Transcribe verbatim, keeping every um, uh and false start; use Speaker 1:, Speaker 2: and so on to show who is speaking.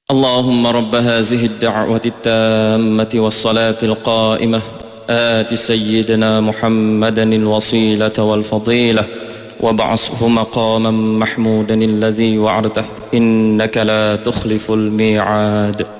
Speaker 1: اللهم رب هذه الدعوة التامة والصلاة القائمة آت سيدنا محمدا الوصيلة والفضيلة وابعثه مقاما محمودا الذي وعدته إنك لا تخلف الميعاد.